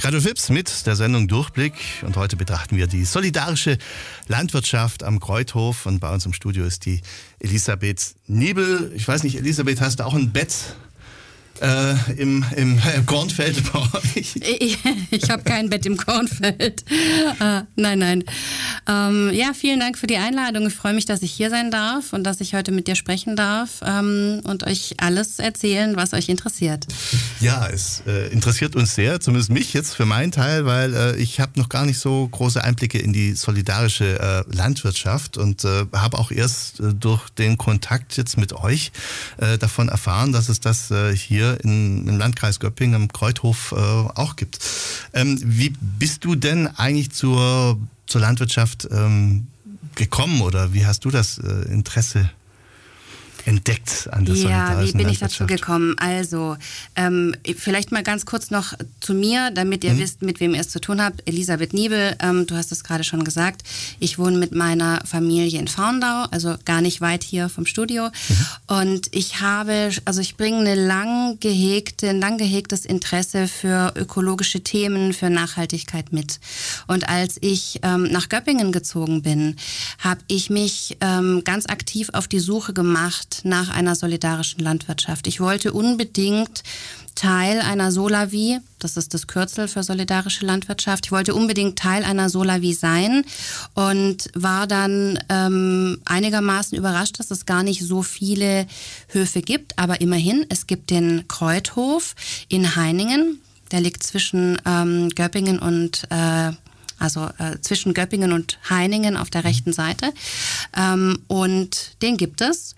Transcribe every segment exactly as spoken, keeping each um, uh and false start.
Radio Fips mit der Sendung Durchblick und heute betrachten wir die solidarische Landwirtschaft am Kreuthof und bei uns im Studio ist die Elisabeth Niebel. Ich weiß nicht, Elisabeth, hast du auch ein Bett äh, im, im, im Kornfeld bei euch? Ich, ich habe kein Bett im Kornfeld. Uh, nein, nein. Ähm, ja, vielen Dank für die Einladung. Ich freue mich, dass ich hier sein darf und dass ich heute mit dir sprechen darf ähm, und euch alles erzählen, was euch interessiert. Ja, es äh, interessiert uns sehr, zumindest mich jetzt für meinen Teil, weil äh, ich habe noch gar nicht so große Einblicke in die solidarische äh, Landwirtschaft und äh, habe auch erst äh, durch den Kontakt jetzt mit euch äh, davon erfahren, dass es das äh, hier in, im Landkreis Göppingen am Kreuthof äh, auch gibt. Ähm, wie bist du denn eigentlich zur, zur Landwirtschaft ähm, gekommen oder wie hast du das äh, Interesse entdeckt an der solidarischen Ja, wie bin ich Landwirtschaft? dazu gekommen? Also, ähm, vielleicht mal ganz kurz noch zu mir, damit ihr mhm. wisst, mit wem ihr es zu tun habt. Elisabeth Niebel, ähm, du hast es gerade schon gesagt. Ich wohne mit meiner Familie in Fahrndau, also gar nicht weit hier vom Studio. Mhm. Und ich habe, also ich bringe eine lang gehegte, ein lang gehegtes Interesse für ökologische Themen, für Nachhaltigkeit mit. Und als ich ähm, nach Göppingen gezogen bin, habe ich mich ähm, ganz aktiv auf die Suche gemacht nach einer solidarischen Landwirtschaft. Ich wollte unbedingt Teil einer Solavi, das ist das Kürzel für solidarische Landwirtschaft, ich wollte unbedingt Teil einer Solavi sein und war dann ähm, einigermaßen überrascht, dass es gar nicht so viele Höfe gibt, aber immerhin, es gibt den Kreuthof in Heiningen, der liegt zwischen ähm, Göppingen und äh, also äh, zwischen Göppingen und Heiningen auf der rechten Seite. Ähm, und den gibt es.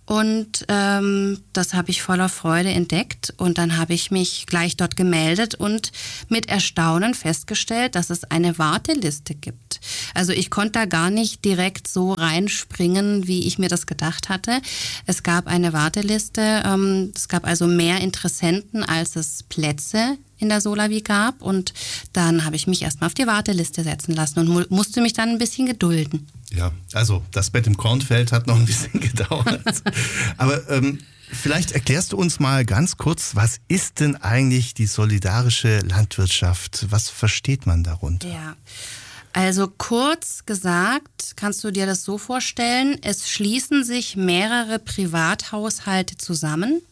Und ähm, das habe ich voller Freude entdeckt. Und dann habe ich mich gleich dort gemeldet und mit Erstaunen festgestellt, dass es eine Warteliste gibt. Also ich konnte da gar nicht direkt so reinspringen, wie ich mir das gedacht hatte. Es gab eine Warteliste. Ähm, es gab also mehr Interessenten, als es Plätze in der Solavi gab und dann habe ich mich erstmal auf die Warteliste setzen lassen und mu- musste mich dann ein bisschen gedulden. Ja, also das Bett im Kornfeld hat noch ein bisschen gedauert. Aber ähm, vielleicht erklärst du uns mal ganz kurz, was ist denn eigentlich die solidarische Landwirtschaft? Was versteht man darunter? Ja, also kurz gesagt, kannst du dir das so vorstellen, es schließen sich mehrere Privathaushalte zusammen.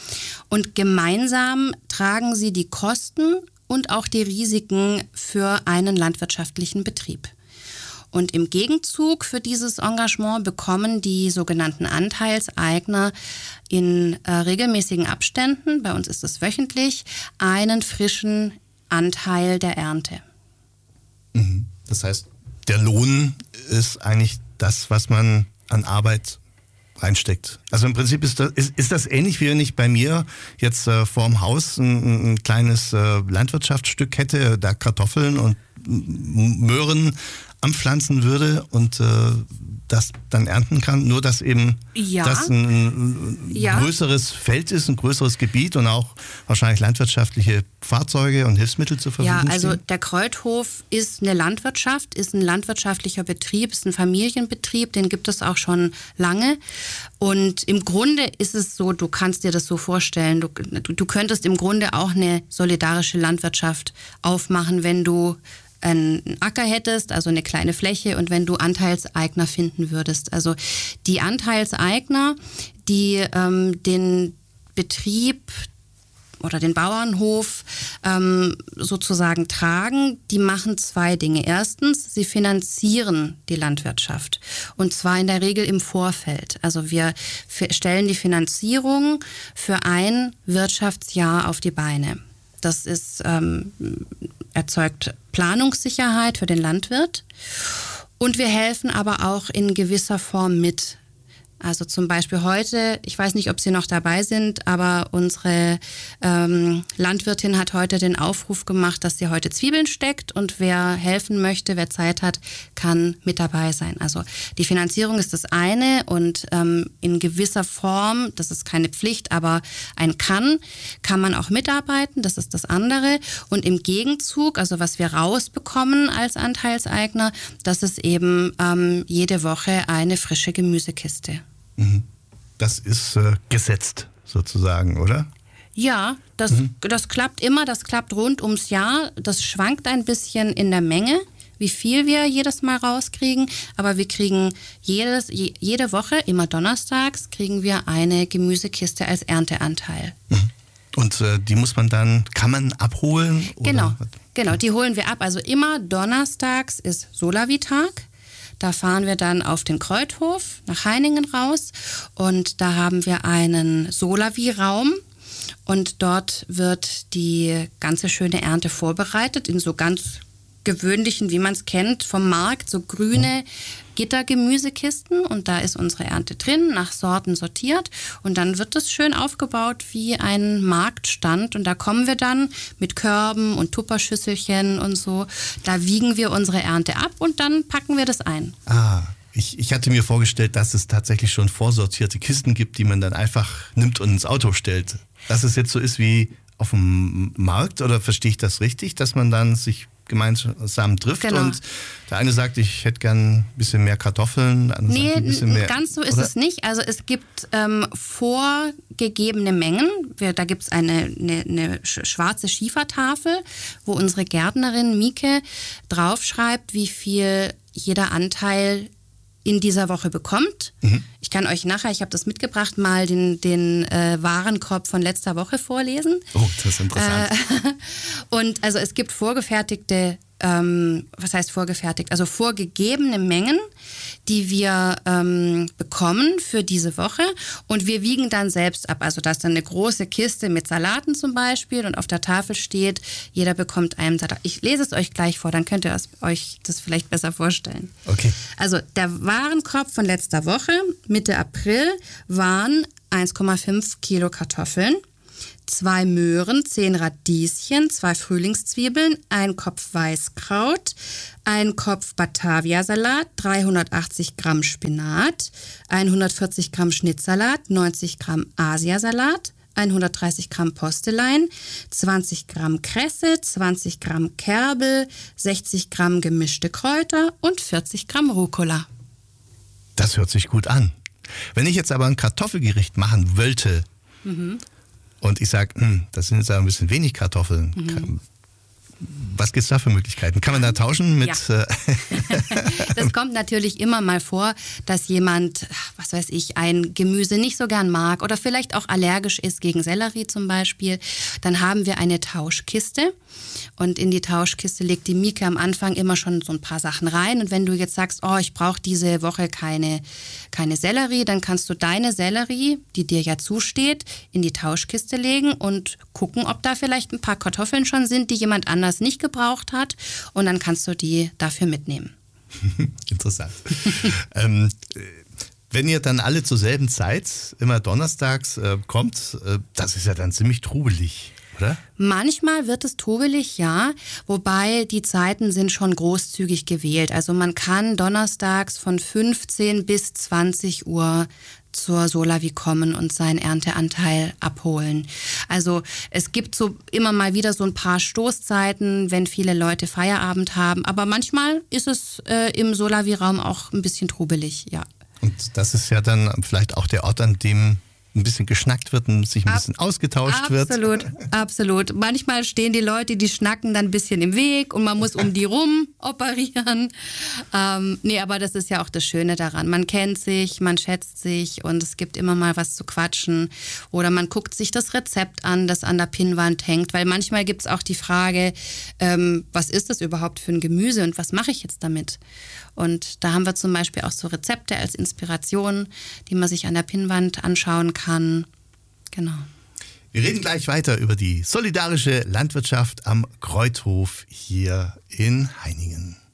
Und gemeinsam tragen sie die Kosten und auch die Risiken für einen landwirtschaftlichen Betrieb. Und im Gegenzug für dieses Engagement bekommen die sogenannten Anteilseigner in äh, regelmäßigen Abständen, bei uns ist es wöchentlich, einen frischen Anteil der Ernte. Mhm. Das heißt, der Lohn ist eigentlich das, was man an Arbeit reinsteckt. Also im Prinzip ist das, ist, ist das ähnlich, wie wenn ich bei mir jetzt äh, vorm Haus ein, ein kleines äh, Landwirtschaftsstück hätte, da Kartoffeln und Möhren anpflanzen würde und äh, das dann ernten kann, nur dass eben ja. das ein, ein ja. größeres Feld ist, ein größeres Gebiet und auch wahrscheinlich landwirtschaftliche Fahrzeuge und Hilfsmittel zur Verfügung stehen. Ja, also der Kreuthof ist eine Landwirtschaft, ist ein landwirtschaftlicher Betrieb, ist ein Familienbetrieb, den gibt es auch schon lange. Und im Grunde ist es so, du kannst dir das so vorstellen, du, du könntest im Grunde auch eine solidarische Landwirtschaft aufmachen, wenn du einen Acker hättest, also eine kleine Fläche, und wenn du Anteilseigner finden würdest. Also die Anteilseigner, die ähm, den Betrieb oder den Bauernhof ähm, sozusagen tragen, die machen zwei Dinge. Erstens, sie finanzieren die Landwirtschaft und zwar in der Regel im Vorfeld. Also wir f- stellen die Finanzierung für ein Wirtschaftsjahr auf die Beine. Das ist, ähm, erzeugt Planungssicherheit für den Landwirt und wir helfen aber auch in gewisser Form mit. Also zum Beispiel heute, ich weiß nicht, ob Sie noch dabei sind, aber unsere ähm, Landwirtin hat heute den Aufruf gemacht, dass sie heute Zwiebeln steckt und wer helfen möchte, wer Zeit hat, kann mit dabei sein. Also die Finanzierung ist das eine und ähm, in gewisser Form, das ist keine Pflicht, aber ein Kann, kann man auch mitarbeiten, das ist das andere. Und im Gegenzug, also was wir rausbekommen als Anteilseigner, das ist eben ähm, jede Woche eine frische Gemüsekiste. Das ist äh, gesetzt sozusagen, oder? Ja, das, mhm. das klappt immer, das klappt rund ums Jahr. Das schwankt ein bisschen in der Menge, wie viel wir jedes Mal rauskriegen. Aber wir kriegen jedes, jede Woche, immer donnerstags, kriegen wir eine Gemüsekiste als Ernteanteil. Mhm. Und äh, die muss man dann, kann man abholen? Oder? Genau, genau, die holen wir ab. Also immer donnerstags ist Solavi-Tag. Da fahren wir dann auf den Kreuthof nach Heiningen raus und da haben wir einen Solavi-Raum. Und dort wird die ganze schöne Ernte vorbereitet in so ganz gewöhnlichen, wie man es kennt, vom Markt, so grüne Gittergemüsekisten. Und da ist unsere Ernte drin, nach Sorten sortiert. Und dann wird es schön aufgebaut wie ein Marktstand. Und da kommen wir dann mit Körben und Tupperschüsselchen und so. Da wiegen wir unsere Ernte ab und dann packen wir das ein. Ah, ich, ich hatte mir vorgestellt, dass es tatsächlich schon vorsortierte Kisten gibt, die man dann einfach nimmt und ins Auto stellt. Dass es jetzt so ist wie auf dem Markt, oder verstehe ich das richtig, dass man dann sich gemeinsam trifft genau. und der eine sagt, ich hätte gern ein bisschen mehr Kartoffeln, der andere nee, sagt ein bisschen mehr. Ganz so ist oder? Es nicht. Also es gibt ähm, vorgegebene Mengen. Wir, da gibt es eine, eine, eine schwarze Schiefertafel, wo unsere Gärtnerin Mieke draufschreibt, wie viel jeder Anteil in dieser Woche bekommt. Mhm. Ich kann euch nachher, ich habe das mitgebracht, mal den, den äh, Warenkorb von letzter Woche vorlesen. Oh, das ist interessant. Äh, und also es gibt vorgefertigte, ähm, was heißt vorgefertigt? Also vorgegebene Mengen, die wir ähm, bekommen für diese Woche und wir wiegen dann selbst ab. Also da ist dann eine große Kiste mit Salaten zum Beispiel und auf der Tafel steht, jeder bekommt einen Salat. Ich lese es euch gleich vor, dann könnt ihr euch das vielleicht besser vorstellen. Okay. Also der Warenkorb von letzter Woche, Mitte April, waren eins Komma fünf Kilo Kartoffeln, zwei Möhren, zehn Radieschen, zwei Frühlingszwiebeln, ein Kopf Weißkraut, ein Kopf Batavia-Salat, dreihundertachtzig Gramm Spinat, hundertvierzig Gramm Schnittsalat, neunzig Gramm Asiasalat, hundertdreißig Gramm Postelein, zwanzig Gramm Kresse, zwanzig Gramm Kerbel, sechzig Gramm gemischte Kräuter und vierzig Gramm Rucola. Das hört sich gut an. Wenn ich jetzt aber ein Kartoffelgericht machen wollte, mhm. und ich sage, hm, das sind jetzt aber ein bisschen wenig Kartoffeln. Mhm. Was gibt es da für Möglichkeiten? Kann man da tauschen mit... Ja. Das kommt natürlich immer mal vor, dass jemand, was weiß ich, ein Gemüse nicht so gern mag oder vielleicht auch allergisch ist gegen Sellerie zum Beispiel. Dann haben wir eine Tauschkiste und in die Tauschkiste legt die Mieke am Anfang immer schon so ein paar Sachen rein. Und wenn du jetzt sagst, oh, ich brauche diese Woche keine, keine Sellerie, dann kannst du deine Sellerie, die dir ja zusteht, in die Tauschkiste legen und gucken, ob da vielleicht ein paar Kartoffeln schon sind, die jemand anders nicht gebraucht hat, und dann kannst du die dafür mitnehmen. Interessant. ähm, wenn ihr dann alle zur selben Zeit, immer donnerstags, äh, kommt, äh, das ist ja dann ziemlich trubelig, oder? Manchmal wird es trubelig, ja, wobei die Zeiten sind schon großzügig gewählt. Also man kann donnerstags von fünfzehn bis zwanzig Uhr zur Solavi kommen und seinen Ernteanteil abholen. Also es gibt so immer mal wieder so ein paar Stoßzeiten, wenn viele Leute Feierabend haben, aber manchmal ist es äh, im Solavi-Raum auch ein bisschen trubelig, ja. Und das ist ja dann vielleicht auch der Ort, an dem ein bisschen geschnackt wird und sich ein bisschen Ab, ausgetauscht absolut, wird. Absolut, absolut. Manchmal stehen die Leute, die schnacken dann ein bisschen im Weg und man muss um die rum operieren. Ähm, nee, aber das ist ja auch das Schöne daran. Man kennt sich, man schätzt sich und es gibt immer mal was zu quatschen. Oder man guckt sich das Rezept an, das an der Pinnwand hängt. Weil manchmal gibt es auch die Frage, ähm, was ist das überhaupt für ein Gemüse und was mache ich jetzt damit? Und da haben wir zum Beispiel auch so Rezepte als Inspiration, die man sich an der Pinnwand anschauen kann. Genau. Wir reden gleich weiter über die solidarische Landwirtschaft am Kreuthof hier in Heiningen.